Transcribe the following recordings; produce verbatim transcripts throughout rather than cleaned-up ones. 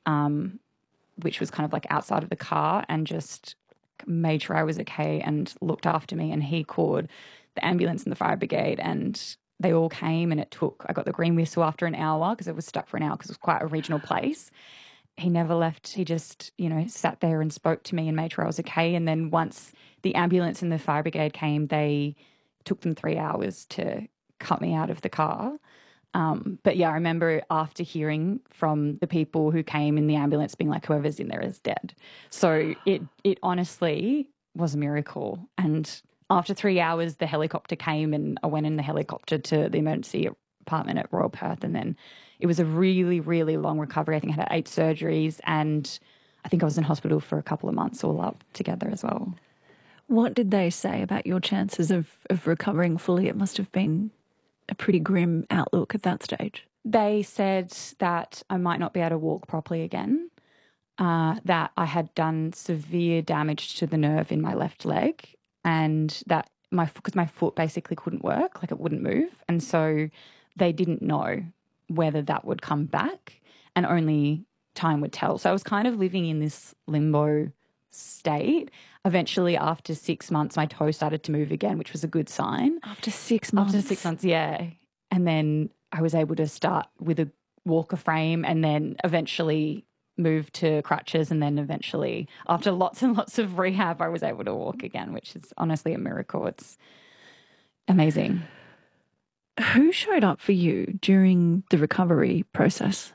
um, which was kind of like outside of the car, and just made sure I was okay and looked after me. And he called the ambulance and the fire brigade, and they all came, and it took, I got the green whistle after an hour because it was stuck for an hour because it was quite a regional place. He never left. He just, you know, sat there and spoke to me and made sure I was okay. And then once the ambulance and the fire brigade came, they took them three hours to cut me out of the car. Um, but yeah, I remember after hearing from the people who came in the ambulance being like, whoever's in there is dead. So it, it honestly was a miracle. And after three hours, the helicopter came, and I went in the helicopter to the emergency department at Royal Perth. And then it was a really, really long recovery. I think I had eight surgeries, and I think I was in hospital for a couple of months all up together as well. What did they say about your chances of, of recovering fully? It must have been a pretty grim outlook at that stage. They said that I might not be able to walk properly again, uh, that I had done severe damage to the nerve in my left leg, and that my, because my foot basically couldn't work, like it wouldn't move. And so they didn't know whether that would come back, and only time would tell. So I was kind of living in this limbo state. Eventually, after six months, my toe started to move again, which was a good sign. After six months? After six months, yeah. And then I was able to start with a walker frame, and then eventually moved to crutches, and then eventually, after lots and lots of rehab, I was able to walk again, which is honestly a miracle. It's amazing. Who showed up for you during the recovery process?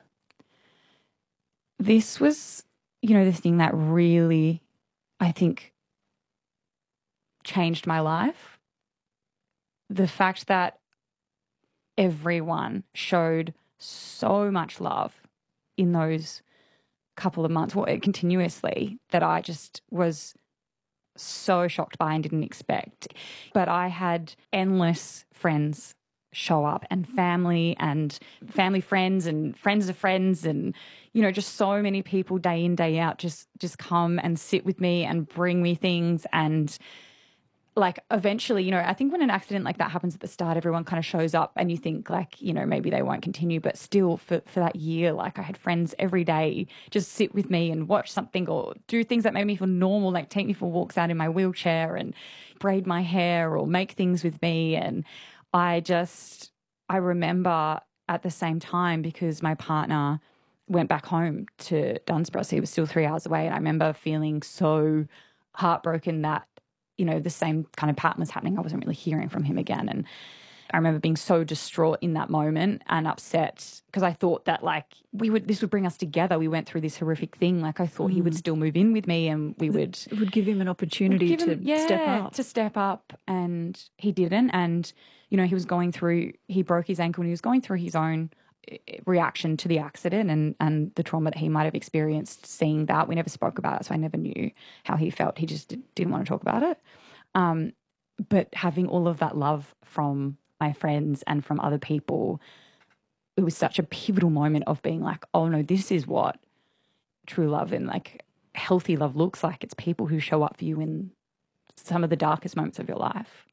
This was, you know, the thing that really, I think, changed my life. The fact that everyone showed so much love in those couple of months, well, continuously, that I just was so shocked by and didn't expect. But I had endless friends show up, and family and family friends and friends of friends, and, you know, just so many people day in, day out just just come and sit with me and bring me things. And like eventually, you know, I think when an accident like that happens at the start, everyone kind of shows up and you think like, you know, maybe they won't continue. But still for, for that year, like I had friends every day just sit with me and watch something or do things that made me feel normal, like take me for walks out in my wheelchair and braid my hair or make things with me. And I just, I remember at the same time, because my partner went back home to Dunsborough, so he was still three hours away. And I remember feeling so heartbroken that, you know, the same kind of pattern was happening. I wasn't really hearing from him again. And I remember being so distraught in that moment and upset, because I thought that like we would, this would bring us together. We went through this horrific thing. Like I thought mm. he would still move in with me, and we would. It would give him an opportunity to him, yeah, step up. to step up. And he didn't. And, you know, he was going through, he broke his ankle and he was going through his own reaction to the accident and, and the trauma that he might have experienced seeing that. We never spoke about it, so I never knew how he felt. He just did, didn't want to talk about it. Um, but having all of that love from my friends and from other people, it was such a pivotal moment of being like, oh no, this is what true love and like healthy love looks like. It's people who show up for you in some of the darkest moments of your life.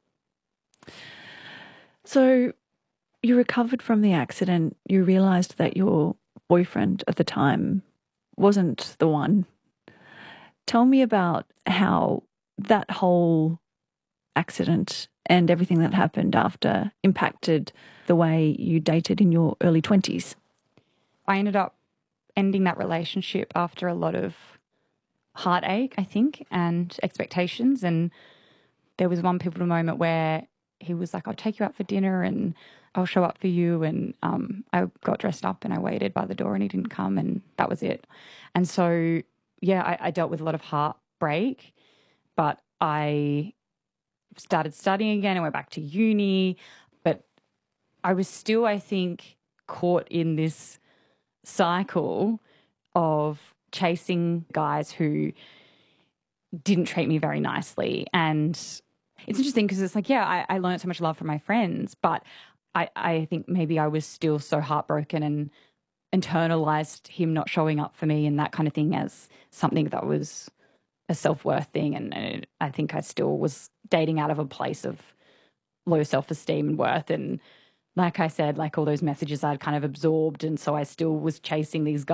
So you recovered from the accident. You realised that your boyfriend at the time wasn't the one. Tell me about how that whole accident and everything that happened after impacted the way you dated in your early twenties. I ended up ending that relationship after a lot of heartache, I think, and expectations. And there was one pivotal moment where he was like, I'll take you out for dinner and I'll show up for you. And um, I got dressed up and I waited by the door and he didn't come, and that was it. And so, yeah, I, I dealt with a lot of heartbreak, but I started studying again and went back to uni. But I was still, I think, caught in this cycle of chasing guys who didn't treat me very nicely. And it's interesting because it's like, yeah, I, I learned so much love from my friends, but I, I think maybe I was still so heartbroken and internalized him not showing up for me and that kind of thing as something that was a self-worth thing. And, and I think I still was dating out of a place of low self-esteem and worth. And like I said, like all those messages I'd kind of absorbed. And so I still was chasing these guys.